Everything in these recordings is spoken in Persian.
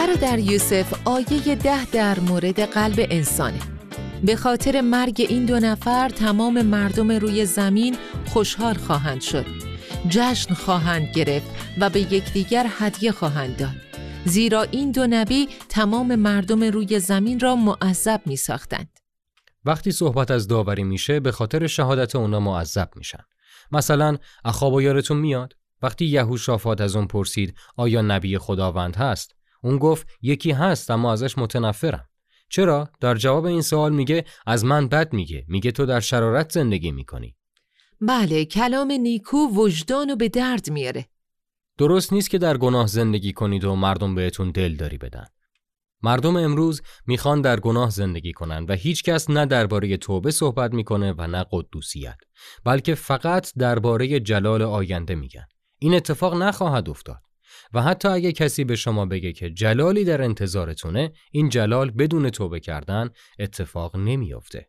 برادر یوسف آیه 10 در مورد قلب انسانه. به خاطر مرگ این دو نفر تمام مردم روی زمین خوشحال خواهند شد، جشن خواهند گرفت و به یکدیگر هدیه خواهند داد، زیرا این دو نبی تمام مردم روی زمین را معذب می ساختند. وقتی صحبت از داوری میشه به خاطر شهادت اونا معذب میشن. مثلا اخاب یارتون میاد؟ وقتی یهوشافاط از اون پرسید آیا نبی خداوند هست؟ اون گفت یکی هست اما ازش متنفرم. چرا؟ در جواب این سوال میگه از من بد میگه تو در شرارت زندگی میکنی. بله، کلام نیکو وجدانو به درد میاره. درست نیست که در گناه زندگی کنید و مردم بهتون دلداری بدن. مردم امروز میخوان در گناه زندگی کنن و هیچ کس نه درباره توبه صحبت میکنه و نه قدوسیت، بلکه فقط درباره جلال آینده میگن. این اتفاق نخواهد افتاد. و حتی اگه کسی به شما بگه که جلالی در انتظارتونه، این جلال بدون توبه کردن اتفاق نمیافته.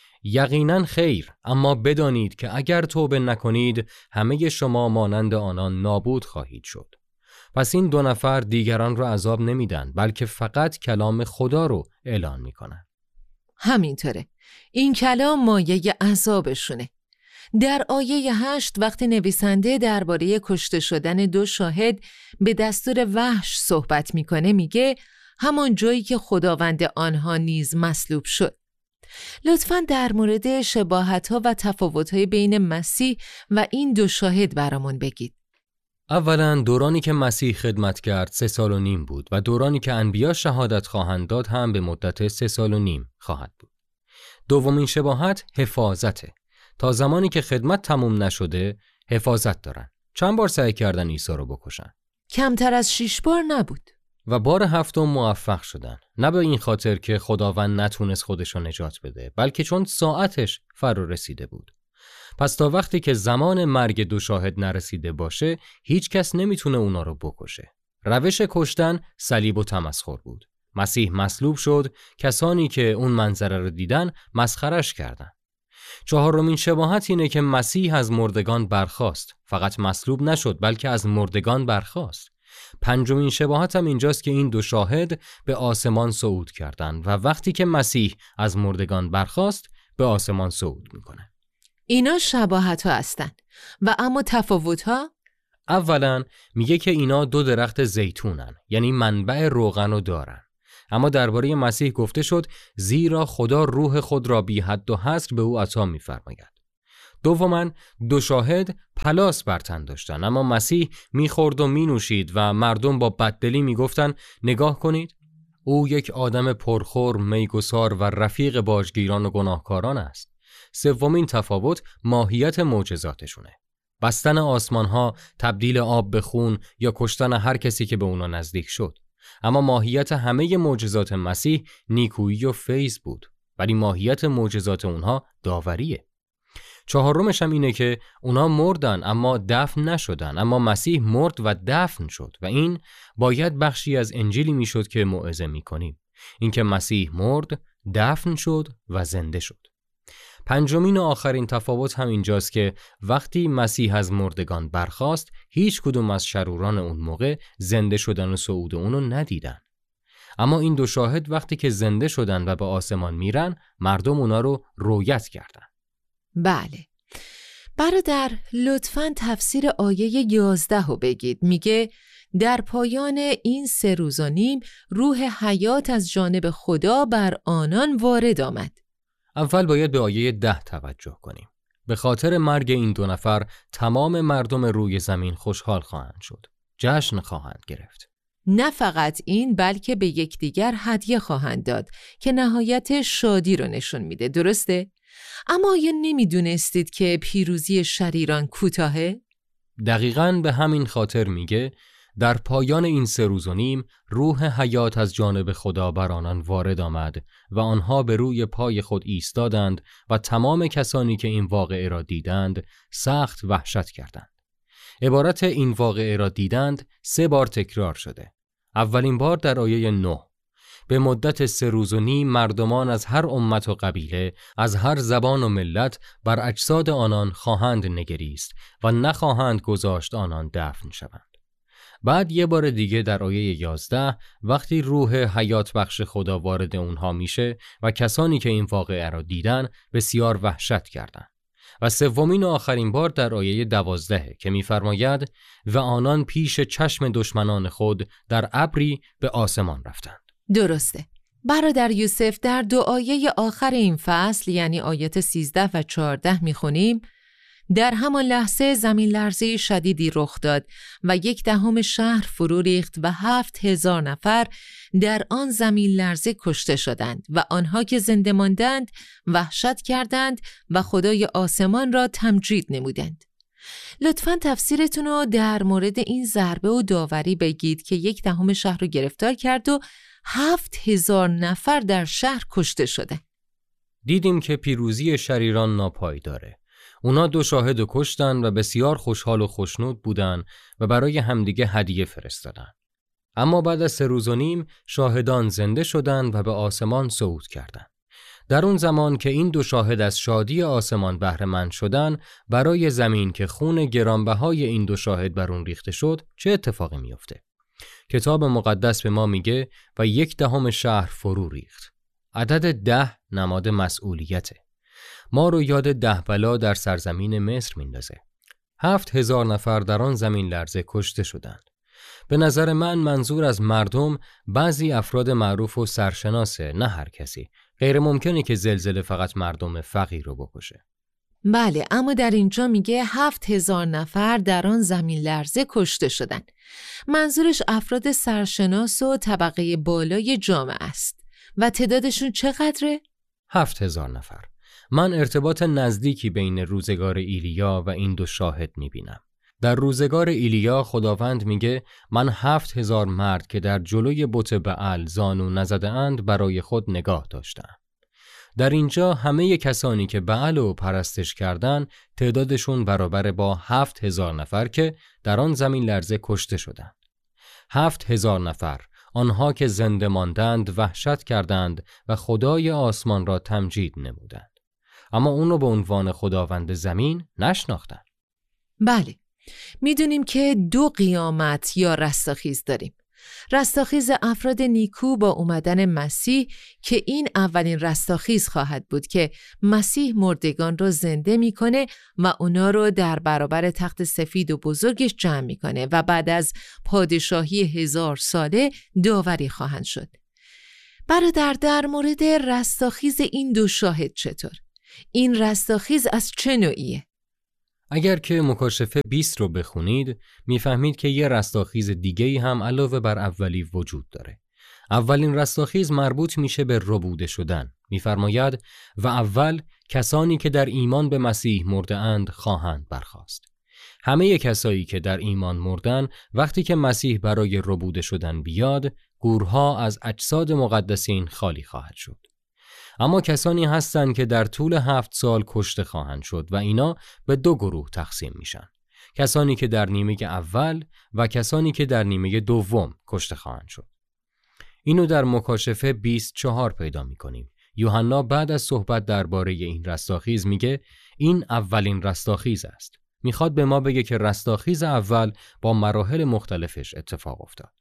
یقینا خیر، اما بدانید که اگر توبه نکنید همه شما مانند آنان نابود خواهید شد. پس این دو نفر دیگران رو عذاب نمیدن، بلکه فقط کلام خدا رو اعلان میکنن. همینطوره. این کلام مایه عذابشونه. در آیه 8 وقتی نویسنده درباره کشته شدن دو شاهد به دستور وحش صحبت میکنه میگه همان جایی که خداوند آنها نیز مصلوب شد. لطفاً در مورد شباهت‌ها و تفاوت‌های بین مسیح و این دو شاهد برامون بگید. اولا دورانی که مسیح خدمت کرد 3 سال و نیم بود و دورانی که انبیا شهادت خواهند داد هم به مدت 3 سال و نیم خواهد بود. دومین شباهت حفاظته. تا زمانی که خدمت تموم نشده حفاظت دارن. چند بار سعی کردن عیسی رو بکشن؟ کمتر از 6 بار نبود. و بار 7 موفق شدن. نه به این خاطر که خداوند نتونست خودش رو نجات بده، بلکه چون ساعتش فرا رسیده بود. پس تا وقتی که زمان مرگ دو شاهد نرسیده باشه، هیچ کس نمیتونه اونا رو بکشه. روش کشتن صلیب و تمسخر بود. مسیح مصلوب شد، کسانی که اون منظره رو دیدن مسخرش کردن. چهارمین شباهت اینه که مسیح از مردگان برخاست. فقط مصلوب نشد بلکه از مردگان برخاست. پنجمین شباهت هم اینجاست که این دو شاهد به آسمان صعود کردند و وقتی که مسیح از مردگان برخاست به آسمان صعود میکنه. اینا شباهت ها هستند و اما تفاوت ها؟ اولا میگه که اینا 2 درخت زیتونن، یعنی منبع روغن رو دارن. اما درباره مسیح گفته شد زیرا خدا روح خود را بی حد و حصر به او عطا می‌فرماید. دوما 2 شاهد پلاس بر تن داشتن، اما مسیح می‌خورد و می‌نوشید و مردم با بددلی می‌گفتن نگاه کنید او یک آدم پرخور، میگسار و رفیق باجگیران و گناهکاران است. سومین تفاوت ماهیت معجزاتشونه. بستن آسمان‌ها، تبدیل آب به خون یا کشتن هر کسی که به اونا نزدیک شد. اما ماهیت همه معجزات مسیح نیکویی و فیض بود، ولی ماهیت معجزات اونها داوریه. چهارمش هم اینه که اونا مردن اما دفن نشدن، اما مسیح مرد و دفن شد و این باید بخشی از انجیلی میشد که موعظه میکنیم. این که مسیح مرد، دفن شد و زنده شد. پنجمین و آخرین تفاوت هم اینجاست که وقتی مسیح از مردگان برخاست، هیچ کدوم از شروران اون موقع زنده شدن و صعود اونو ندیدن. اما این 2 شاهد وقتی که زنده شدن و به آسمان میرن، مردم اونا رو رؤیت کردن. بله. برادر لطفاً تفسیر آیه 11 رو بگید. میگه در پایان این 3 روز و نیم روح حیات از جانب خدا بر آنان وارد آمد. اول باید به آیه 10 توجه کنیم. به خاطر مرگ این 2 نفر تمام مردم روی زمین خوشحال خواهند شد. جشن خواهند گرفت. نه فقط این، بلکه به یکدیگر هدیه خواهند داد که نهایت شادی رو نشون میده. درسته؟ اما آیا نمیدونستید که پیروزی شریران کوتاهه؟ دقیقاً به همین خاطر میگه در پایان این 3 روز و نیم روح حیات از جانب خدا بر آنان وارد آمد و آنها به روی پای خود ایستادند و تمام کسانی که این واقعه را دیدند سخت وحشت کردند. عبارت این واقعه را دیدند 3 بار تکرار شده. اولین بار در آیه 9 به مدت 3 روز و نیم مردمان از هر امت و قبیله، از هر زبان و ملت بر اجساد آنان خواهند نگریست و نخواهند گذاشت آنان دفن شوند. بعد یه بار دیگه در آیه 11 وقتی روح حیات بخش خدا وارد اونها میشه و کسانی که این واقعه را دیدن بسیار وحشت کردند. و سومین و آخرین بار در آیه 12 که می‌فرماید و آنان پیش چشم دشمنان خود در ابری به آسمان رفتند. درسته. برادر یوسف در دو آیه آخر این فصل یعنی آیات 13 و 14 می‌خونیم در همان لحظه زمین لرزه شدیدی رخ داد و 1/10 شهر فرو ریخت و 7,000 نفر در آن زمین لرزه کشته شدند و آنها که زنده ماندند وحشت کردند و خدای آسمان را تمجید نمودند. لطفاً تفسیرتون رو در مورد این ضربه و داوری بگید که 1/10 شهر رو گرفتار کرد و 7,000 نفر در شهر کشته شده. دیدیم که پیروزی شریران ناپایداره. اونا 2 شاهد رو کشتن و بسیار خوشحال و خوشنود بودن و برای همدیگه هدیه فرستادن. اما بعد از 3 روز و نیم شاهدان زنده شدن و به آسمان صعود کردند. در اون زمان که این 2 شاهد از شادی آسمان بهره مند شدن، برای زمین که خون گرانبهای این 2 شاهد بر اون ریخته شد، چه اتفاقی میفته؟ کتاب مقدس به ما میگه و 1/10 شهر فرو ریخت. عدد 10 نماد مسئولیته. ما رو یاد 10 بلا در سرزمین مصر میندازه. 7,000 نفر در آن زمین لرزه کشته شدند. به نظر من منظور از مردم بعضی افراد معروف و سرشناسه، نه هر کسی. غیر ممکنه که زلزله فقط مردم فقیر رو بکشه. بله، اما در اینجا میگه 7,000 نفر در آن زمین لرزه کشته شدند. منظورش افراد سرشناس و طبقه بالای جامعه است. و تعدادشون چقدره؟ 7,000 نفر. من ارتباط نزدیکی بین روزگار ایلیا و این 2 شاهد میبینم. در روزگار ایلیا خداوند میگه من 7,000 مرد که در جلوی بت بعل زانو نزده اند برای خود نگاه داشتم. در اینجا همه کسانی که بعل رو پرستش کردن تعدادشون برابر با 7,000 نفر که در آن زمین لرزه کشته شدند. 7,000 نفر، آنها که زنده ماندند وحشت کردند و خدای آسمان را تمجید نمودند. اما اون رو به عنوان خداوند زمین نشناختند. بله، میدونیم که 2 قیامت یا رستاخیز داریم. رستاخیز افراد نیکو با اومدن مسیح که این اولین رستاخیز خواهد بود که مسیح مردگان رو زنده میکنه و اونا رو در برابر تخت سفید و بزرگش جمع میکنه و بعد از پادشاهی 1000 ساله داوری خواهند شد. برادر، در مورد رستاخیز این 2 شاهد چطور؟ این رستاخیز از چه نوعیه؟ اگر که مکاشفه 20 رو بخونید میفهمید که یه رستاخیز دیگه‌ای هم علاوه بر اولی وجود داره. اولین رستاخیز مربوط میشه به ربوده شدن. میفرماید و اول کسانی که در ایمان به مسیح مرده اند خواهند برخاست. همه کسایی که در ایمان مردن وقتی که مسیح برای ربوده شدن بیاد، گورها از اجساد مقدسین خالی خواهد شد. اما کسانی هستند که در طول 7 سال کشته خواهند شد و اینا به 2 گروه تقسیم میشن. کسانی که در نیمه اول و کسانی که در نیمه دوم کشته خواهند شد. اینو در مکاشفه 24 پیدا میکنیم. یوحنا بعد از صحبت درباره این رستاخیز میگه این اولین رستاخیز است. میخواد به ما بگه که رستاخیز اول با مراحل مختلفش اتفاق افتاد.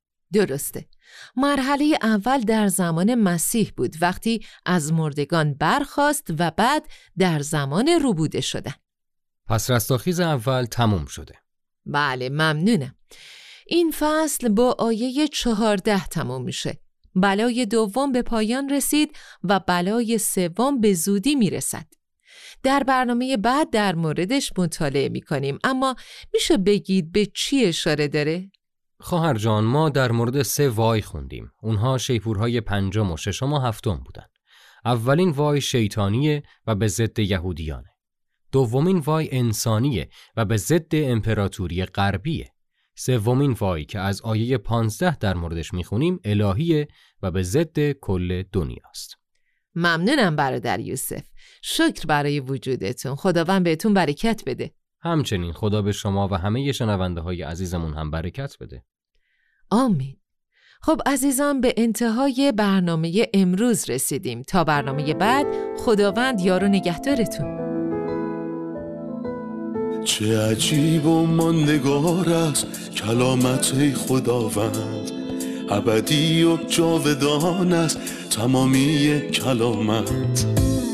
درسته. مرحله اول در زمان مسیح بود وقتی از مردگان برخاست و بعد در زمان ربوده شدن. پس رستاخیز اول تموم شده. بله، ممنونم. این فصل با آیه 14 تموم میشه. بلای دوم به پایان رسید و بلای سوم به زودی میرسد. در برنامه بعد در موردش مطالعه میکنیم، اما میشه بگید به چی اشاره داره؟ خواهر جان، ما در مورد 3 وای خوندیم. اونها شیپورهای 5 و 6 و 7 بودن. اولین وای شیطانیه و به ضد یهودیانه. دومین وای انسانیه و به ضد امپراتوری غربیه. سومین وای که از آیه 15 در موردش میخونیم الهیه و به ضد کل دنیاست. ممنونم برادر یوسف. شکر برای وجودتون. خداوند بهتون برکت بده. همچنین خدا به شما و همه شنونده های عزیزمون هم برکت بده. آمین. خب عزیزان، به انتهای برنامه امروز رسیدیم. تا برنامه بعد، خداوند یار و نگهدارتون. چه عجیب و ماندگار است کلامت ای خداوند، ابدی و جاودان است تمامی کلامت.